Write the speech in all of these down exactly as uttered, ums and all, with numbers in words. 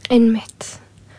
Einmitt.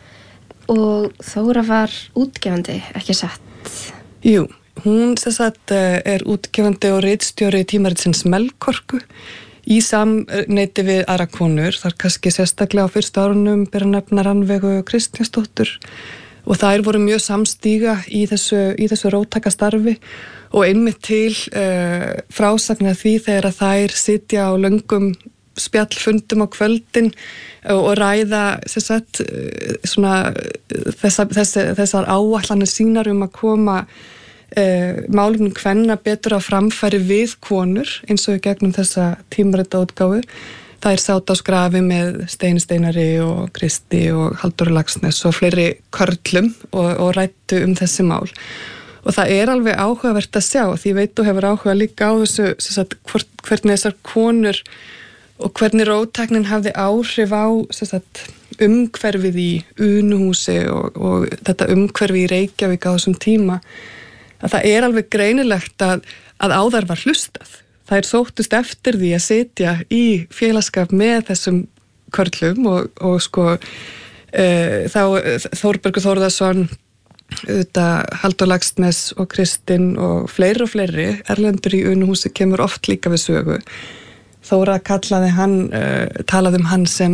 Og Þóra var útgefandi, ekki satt? Jú, hún sem sagt er útgefandi og ritstjóri tímaritsins Melkorku í samneyti við aðra konur. Það er kannski sérstaklega á fyrstu árunum bera nefna Rannveigu Kristjánsdóttur og þær voru mjög samstíga í þessu, í þessu róttæka starfi og einmitt til uh, frásagna því þegar að þær sitja á löngum spjallfundum á kvöldin og ræða sem sagt, svona, þessa, þessa, þessar áætlanir sínar um að koma uh, málefnum kvenna betur á framfæri við konur eins og í gegnum þessa tímaritaútgáfu. Þær sátu á skrafi með Steini Steinari og Kristi og Halldóru Laxness og fleiri körlum og, og ræddu um þessi mál. Og það er alveg áhugavert að sjá því veit þú hefur áhuga líka á þessu sem sagt, hvort, hvernig þessar konur og hvernig róttæknin hafði áhrif á sagt, umhverfið í Unuhúsi og, og þetta umhverfi í Reykjavík á þessum tíma að það er alveg greinilegt að, að á þær var hlustað. Það er sóttust eftir því að sitja í félagskap með þessum körlum og, og sko uh, þá Þórbergur Þórðarson, auðvitað Halldór Laxness og Kristinn og fleiri og fleiri erlendur í Unuhúsi kemur oft líka við sögu. Þóra kallaði hann, uh, talaði um hann sem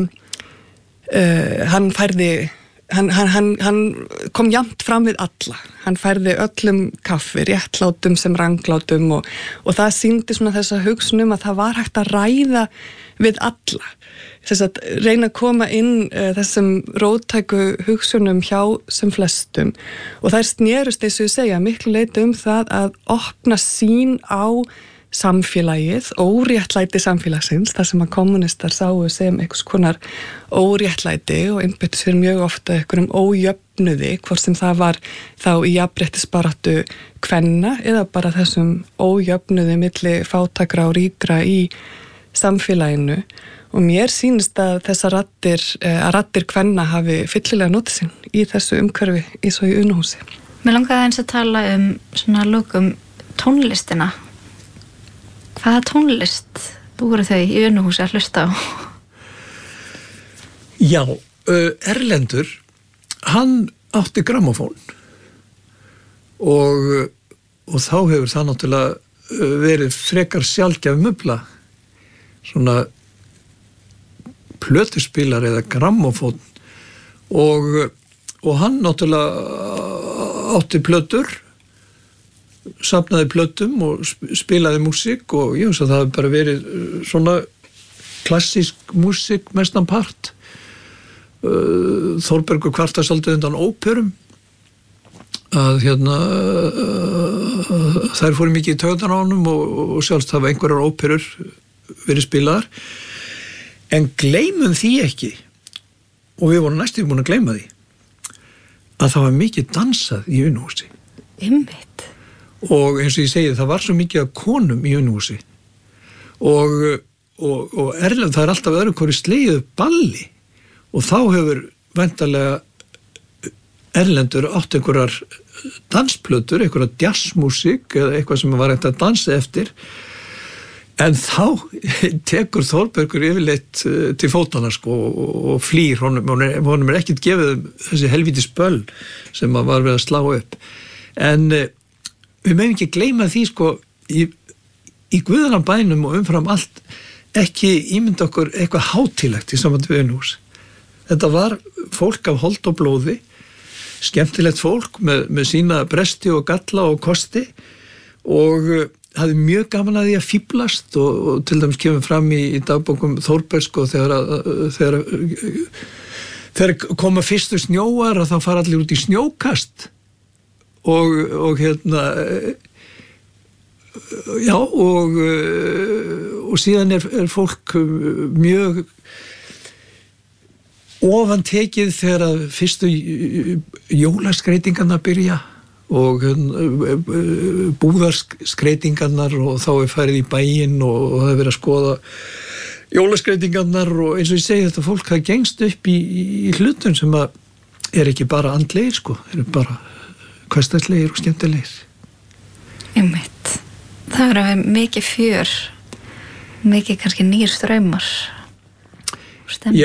uh, hann færði, hann, hann, hann, hann kom jafnt fram við alla. Hann færði öllum kaffi, réttlátum sem ranglátum og, og það sýndi svona þessa hugsunum að það var hægt að ræða við alla. Þess að reyna að koma inn uh, þessum róttæku hugsunum hjá sem flestum og þær snerust eins og ég segja miklu leyti um það að opna sýn á samfélagið, óréttlæti samfélagsins, þar sem að kommunistar sáu sem einhvers konar óréttlæti og innbyttu sér mjög ofta einhverjum ójöfnuði, hvort sem það var þá í jafnréttisbaráttu kvenna eða bara þessum ójöfnuði milli fátækra og ríkra í samfélaginu. Og mér sýnist að þessar raddir, að raddir kvenna hafi fyllilega notið sín í þessu umhverfi í svo í Unuhúsi. Mér langaði eins að tala um svona lokum tónlistina. Hvaða tónlist voru þau í Unuhúsi að hlusta á? Já, uh, Erlendur, hann átti grammófón og, og þá hefur það náttúrulega verið frekar sjaldgæf mubla, svona plötuspilar eða grammófón og, og hann náttúrulega átti plötur, safnaði plötum og spilaði músík og ég veist að það hefur bara verið svona klassísk músík mestan part. Þórbergur kvartar svolítið undan óperum að hérna þær fóru mikið í taugarnar á honum og, og sjálfst hafa einhverjar óperur verið spilaðar en gleymum því ekki og við vorum næstum búin að gleyma því að það var mikið dansað í Unuhúsi. Einmitt. Og eins og ég segi, það var svo mikið af konum í Unuhúsi og, og, og Erlend, það er alltaf öðru hverju slegið balli og þá hefur væntanlega Erlendur átt einhverjar dansplötur, einhverjar jazzmúsík eða eitthvað sem var hægt að dansa eftir en þá tekur Þórbergur yfirleitt til fótana sko, og, og flýr, honum, honum er ekkert gefið þessi helvítis böll sem var við að slá upp en við meðum ekki gleyma því sko í, í guðanna bænum og umfram allt ekki ímynda okkur eitthvað hátílegt í sambandi við Unuhús. Þetta var fólk af hold og blóði, skemmtilegt fólk með, með sína bresti og galla og kosti og hafði mjög gaman að því að fíblast og, og til dæmis kemur fram í, í dagbókum Þórbergs sko þegar, þegar, þegar koma fyrstu snjóar og þá fara allir út í snjókast Og, og hérna já og, og síðan er, er fólk mjög ofantekið þegar að fyrstu jólaskreitingarnar byrja og búðarskreitingarnar og þá er farið í bæinn og, og það er verið að skoða jólaskreitingarnar og eins og ég segi þetta fólk það gengst upp í, í hlutum sem að er ekki bara andlegir sko, er bara hversdagslegir og skemmtilegir. Einmitt. Það er að mikið fjör, mikið kannski nýr straumar.